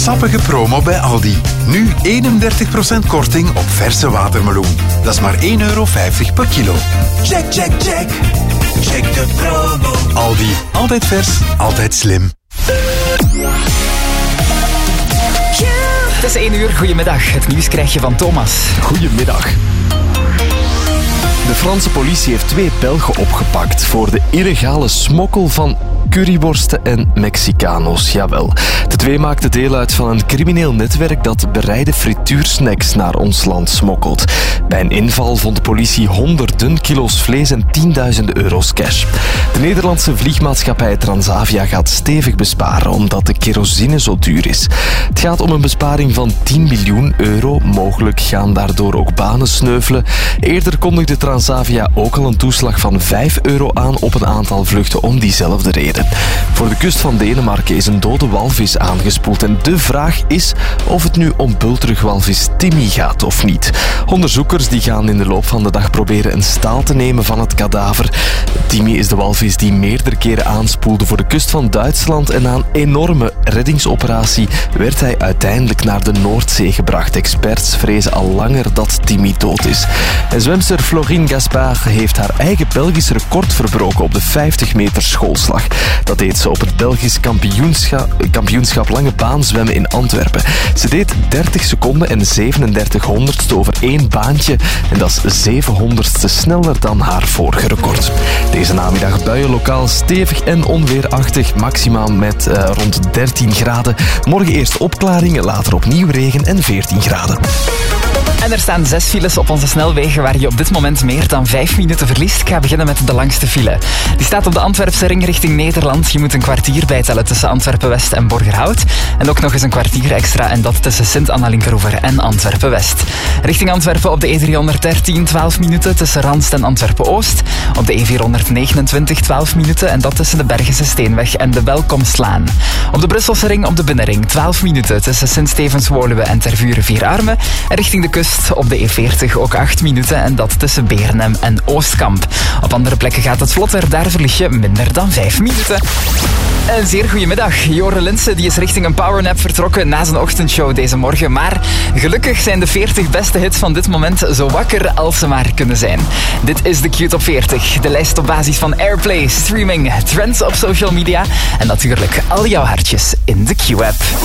sappige promo bij Aldi. Nu 31% korting op verse watermeloen. Dat is maar €1,50 per kilo. Check, check, check. Check de promo. Aldi. Altijd vers, altijd slim. Het is 1 uur, goedemiddag. Het nieuws krijg je van Thomas. Goedemiddag. De Franse politie heeft 2 Belgen opgepakt voor de illegale smokkel van curryworsten en Mexicano's. Jawel. De 2 maakten deel uit van een crimineel netwerk dat bereide frituursnacks naar ons land smokkelt. Bij een inval vond de politie honderden kilo's vlees en tienduizenden euro's cash. De Nederlandse vliegmaatschappij Transavia gaat stevig besparen omdat de kerosine zo duur is. Het gaat om een besparing van €10 miljoen. Mogelijk gaan daardoor ook banen sneuvelen. Eerder kondigde Transavia ook al een toeslag van €5 aan op een aantal vluchten om diezelfde reden. Voor de kust van Denemarken is een dode walvis aangespoeld en de vraag is of het nu om bultrugwalvis Timmy gaat of niet. Onderzoekers die gaan in de loop van de dag proberen een staal te nemen van het kadaver. Timmy is de walvis die meerdere keren aanspoelde voor de kust van Duitsland en na een enorme reddingsoperatie werd hij uiteindelijk naar de Noordzee gebracht. Experts vrezen al langer dat Timmy dood is. En zwemster Florine Gaspard heeft haar eigen Belgisch record verbroken op de 50 meter schoolslag. Dat deed ze op het Belgisch kampioenschap lange baan zwemmen in Antwerpen. Ze deed 30 seconden en 37 honderdste over 1 baantje. En dat is 700ste sneller dan haar vorige record. Deze namiddag buien lokaal stevig en onweerachtig. Maximaal met rond 13 graden. Morgen eerst opklaringen, later opnieuw regen en 14 graden. En er staan 6 files op onze snelwegen waar je op dit moment meer dan 5 minuten verliest. Ik ga beginnen met de langste file. Die staat op de Antwerpse ring richting Nederland. Je moet een kwartier bijtellen tussen Antwerpen-West en Borgerhout. En ook nog eens een kwartier extra en dat tussen Sint-Anna-Linkeroever en Antwerpen-West. Richting Antwerpen op de E313 12 minuten tussen Randst en Antwerpen-Oost. Op de E429 12 minuten en dat tussen de Bergense Steenweg en de Welkomstlaan. Op de Brusselse ring op de Binnenring 12 minuten tussen Sint-Stevens-Woluwe en Tervuren-Vierarmen. En richting de kust op de E40 ook 8 minuten en dat tussen Beernem en Oostkamp. Op andere plekken gaat het vlotter, daar verlies je minder dan 5 minuten. Een zeer goedemiddag. Jore Linssen die is richting een powernap vertrokken na zijn ochtendshow deze morgen. Maar gelukkig zijn de 40 beste hits van dit moment zo wakker als ze maar kunnen zijn. Dit is de Q-top 40. De lijst op basis van airplay, streaming, trends op social media en natuurlijk al jouw hartjes in de Q-app.